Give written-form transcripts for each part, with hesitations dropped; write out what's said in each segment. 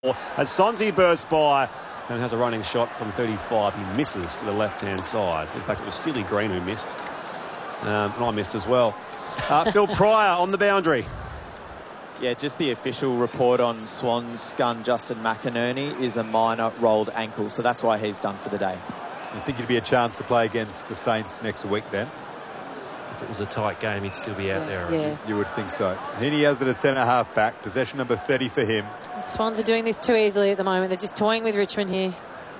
As Sonzi bursts by and has a running shot from 35, he misses to the left-hand side. In fact, it was Steely Green who missed, and I missed as well. Phil Pryor on the boundary. Yeah, just the official report on Swans gun Justin McInerney is a minor rolled ankle, so that's why he's done for the day. I think it'd be a chance to play against the Saints next week then. If it was a tight game, he'd still be out there. Yeah. You would think so. Heaney has it at centre-half back. Possession number 30 for him. The Swans are doing this too easily at the moment. They're just toying with Richmond here.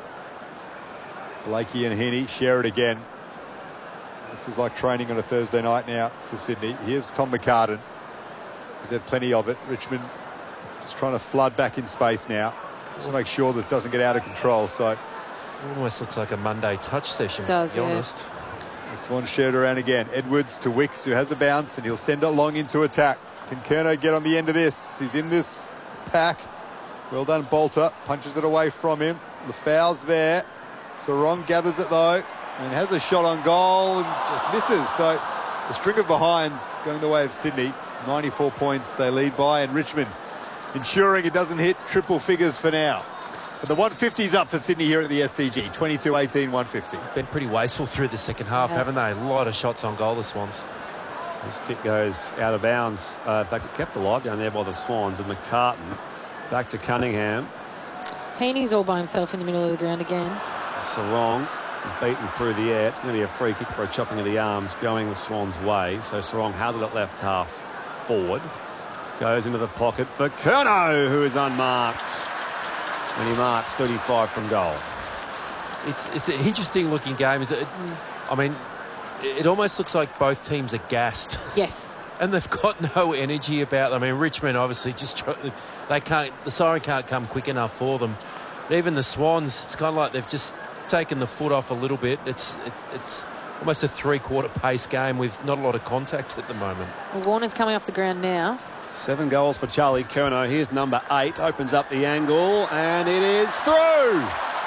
Blakey and Heaney share it again. This is like training on a Thursday night now for Sydney. Here's Tom McCartan. He's had plenty of it. Richmond just trying to flood back in space now. Just to make sure this doesn't get out of control. So It almost looks like a Monday touch session, It does, to be yeah. honest. the Swans shared around again. Edwards to Wicks, who has a bounce, and he'll send it long into attack. Can Curnow get on the end of this? He's in this pack. Well done, Bolter. Punches it away from him. The foul's there. Sarong gathers it, though, and has a shot on goal and just misses. So the string of behinds going the way of Sydney. 94 points they lead by, and Richmond ensuring it doesn't hit triple figures for now. And the 150's up for Sydney here at the SCG. 22-18, 150. Been pretty wasteful through the second half, haven't they? A lot of shots on goal, the Swans. This kick goes out of bounds. In fact, it kept alive down there by the Swans. And McCartan back to Cunningham. Heaney's all by himself in the middle of the ground again. Sarong beaten through the air. It's going to be a free kick for a chopping of the arms going the Swans' way. So Sarong has it at left half forward. Goes into the pocket for Curnow, who is unmarked. And he marks 35 from goal. It's an interesting looking game. I mean, it almost looks like both teams are gassed. Yes. And they've got no energy about them. I mean, Richmond obviously the siren can't come quick enough for them. But even the Swans, it's kind of like they've just taken the foot off a little bit. It's almost a three-quarter pace game with not a lot of contact at the moment. Well, Warner's coming off the ground now. 7 goals for Charlie Curnow. Here's number 8. Opens up the angle, and it is through.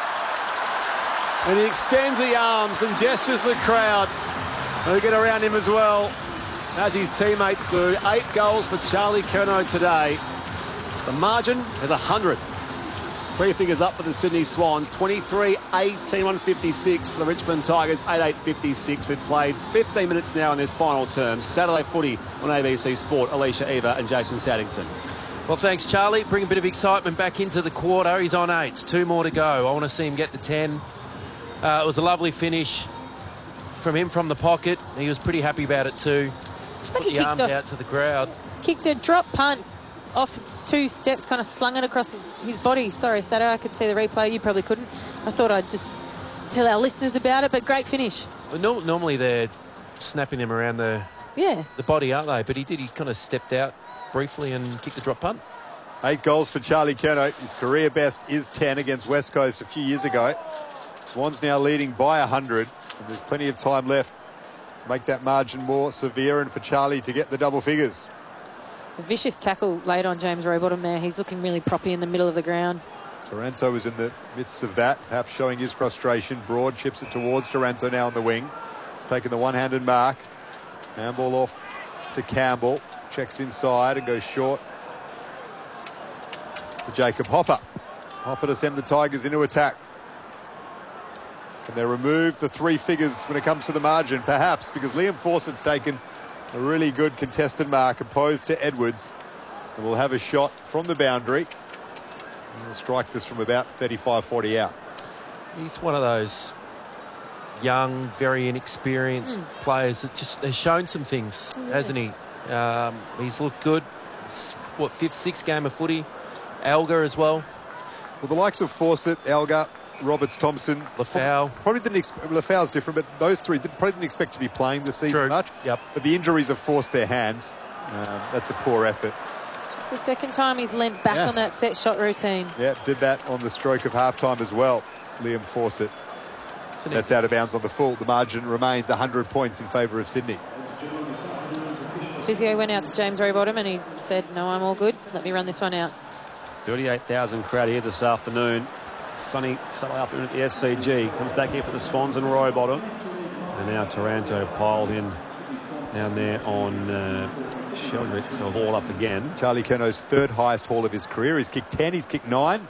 And he extends the arms and gestures the crowd. They get around him as well, as his teammates do. 8 goals for Charlie Curnow today. The margin is 100. 3 figures up for the Sydney Swans. 23-18, 156 for the Richmond Tigers. 8-8-56. We've played 15 minutes now in this final term. Saturday footy on ABC Sport. Alicia Eva and Jason Saddington. Well, thanks, Charlie. Bring a bit of excitement back into the quarter. He's on 8. 2 more to go. I want to see him get to 10. It was a lovely finish from him from the pocket. He was pretty happy about it too. It's like Put he the arms out to the crowd. Kicked a drop punt off 2 steps, kind of slung it across his body. Sorry, Sato, I could see the replay. You probably couldn't. I thought I'd just tell our listeners about it, but great finish. Well, normally they're snapping them around the body, aren't they? But he did. He kind of stepped out briefly and kicked the drop punt. 8 goals for Charlie Curnow. His career best is 10 against West Coast a few years ago. Swans now leading by 100. And there's plenty of time left to make that margin more severe and for Charlie to get the double figures. A vicious tackle laid on James Rowbottom there. He's looking really proppy in the middle of the ground. Taranto was in the midst of that, perhaps showing his frustration. Broad chips it towards Taranto now on the wing. He's taken the one-handed mark. Handball off to Campbell. Checks inside and goes short to Jacob Hopper. Hopper to send the Tigers into attack. Can they remove the 3 figures when it comes to the margin? Perhaps, because Liam Fawcett's taken a really good contested mark opposed to Edwards. And we'll have a shot from the boundary. And we'll strike this from about 35-40 out. He's one of those young, very inexperienced players that just has shown some things, hasn't he? He's looked good. It's, 5th, 6th game of footy. Elgar as well. Well, the likes of Fawcett, Elgar, Roberts, Thompson, Lafau. Probably didn't. Lafau's different, but those 3 probably didn't expect to be playing this season much. Yep. But the injuries have forced their hand. That's a poor effort. It's the second time he's leant back on that set shot routine. Yeah, did that on the stroke of halftime as well. Liam Fawcett. That's out of bounds on the full. The margin remains 100 points in favour of Sydney. Physio went out to James Rowbottom and he said, "No, I'm all good. Let me run this one out." 38,000 crowd here this afternoon. Sunny Saturday afternoon at the SCG. Comes back here for the Swans and Rowbottom. And now Taranto piled in down there on Sheldrick, so all up again. Charlie Curnow's 3rd highest haul of his career. He's kicked 10, he's kicked 9.